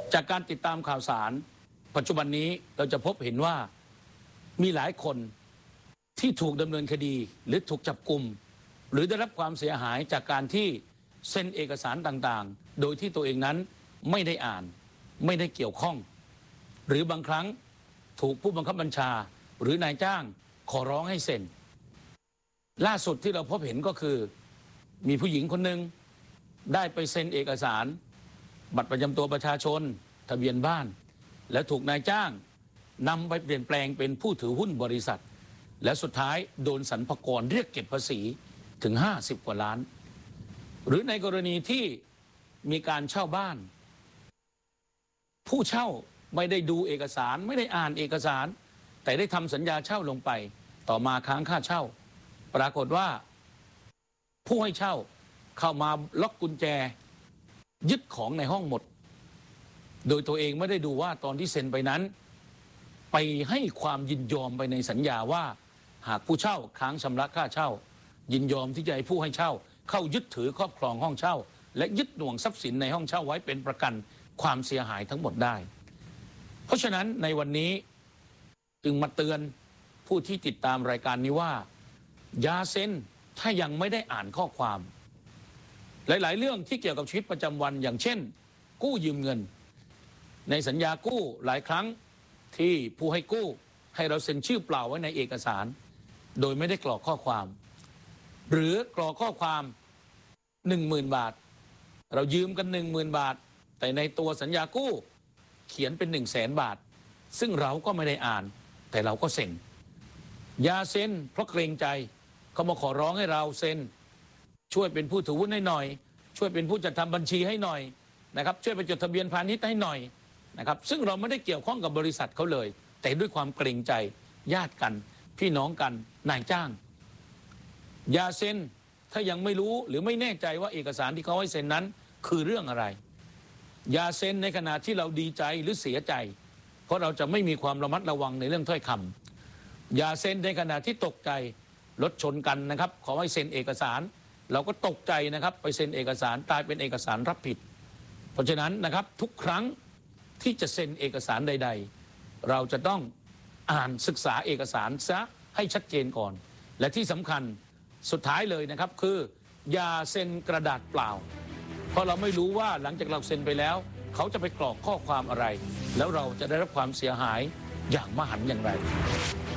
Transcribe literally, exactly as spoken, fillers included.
จากการติดตามข่าวสารปัจจุบันนี้เราจะพบเห็นว่ามีหลายคนที่ถูกดำเนินคดีหรือถูกจับกุมหรือได้รับความเสียหายจากการที่เซ็นเอกสารต่างๆโดยที่ตัวเองนั้นไม่ได้อ่านไม่ได้เกี่ยวข้องหรือบางครั้งถูกผู้บังคับบัญชาหรือนายจ้างขอร้องให้เซ็นล่าสุดที่เราพบเห็นก็คือมีผู้หญิงคนหนึ่งได้ไปเซ็นเอกสารบัตรประจำตัวประชาชนทะเบียนบ้านแล้วถูกนายจ้างนำไปเปลี่ยนแปลงเป็นผู้ถือหุ้นบริษัทและสุดท้ายโดนสรรพากรเรียกเก็บภาษีถึงห้าสิบกว่าล้านหรือในกรณีที่มีการเช่าบ้านผู้เช่าไม่ได้ดูเอกสารไม่ได้อ่านเอกสารแต่ได้ทำสัญญาเช่าลงไปต่อมาค้างค่าเช่าปรากฏว่าผู้ให้เช่าเข้ามาล็อกกุญแจยึดของในห้องหมดโดยตัวเองไม่ได้ดูว่าตอนที่เซ็นไปนั้นไปให้ความยินยอมไปในสัญญาว่าหากผู้เช่าค้างชำระค่าเช่ายินยอมที่จะให้ผู้ให้เช่าเข้ายึดถือครอบครองห้องเช่าและยึดหน่วงทรัพย์สินในห้องเช่าไว้เป็นประกันความเสียหายทั้งหมดได้เพราะฉะนั้นในวันนี้จึงมาเตือนผู้ที่ติดตามรายการนี้ว่าอย่าเซ็นถ้ายังไม่ได้อ่านข้อความหลายๆเรื่องที่เกี่ยวกับชีวิตประจำวันอย่างเช่นกู้ยืมเงินในสัญญากู้หลายครั้งที่ผู้ให้กู้ให้เราเซ็นชื่อเปล่าไว้ในเอกสารโดยไม่ได้กรอกข้อความหรือกรอกข้อความหนึ่งหมื่นบาทเรายืมกันหนึ่งหมื่นบาทแต่ในตัวสัญญากู้เขียนเป็นหนึ่งแสนบาทซึ่งเราก็ไม่ได้อ่านแต่เราก็เซ็นอย่าเซ็นเพราะเกรงใจเขามาขอร้องให้เราเซ็นช่วยเป็นผู้ถือหุ้นให้หน่อยช่วยเป็นผู้จัดทำบัญชีให้หน่อยนะครับช่วยไปจดทะเบียนพาณิชย์ให้หน่อยนะครับซึ่งเราไม่ได้เกี่ยวข้องกับบริษัทเขาเลยแต่ด้วยความเกรงใจญาติกันพี่น้องกันนายจ้างอย่าเซ็นถ้ายังไม่รู้หรือไม่แน่ใจว่าเอกสารที่เขาให้เซ็นนั้นคือเรื่องอะไรอย่าเซ็นในขณะที่เราดีใจหรือเสียใจเพราะเราจะไม่มีความระมัดระวังในเรื่องถ้อยคำอย่าเซ็นในขณะที่ตกใจรถชนกันนะครับขอให้เซ็นเอกสารเราก็ตกใจนะครับไปเซ็นเอกสารกลายเป็นเอกสารรับผิดเพราะฉะนั้นนะครับทุกครั้งที่จะเซ็นเอกสารใดๆเราจะต้องอ่านศึกษาเอกสารซะให้ชัดเจนก่อนและที่สำคัญสุดท้ายเลยนะครับคืออย่าเซ็นกระดาษเปล่าเพราะเราไม่รู้ว่าหลังจากเราเซ็นไปแล้วเขาจะไปกรอกข้อความอะไรแล้วเราจะได้รับความเสียหายอย่างมหันต์อย่างไร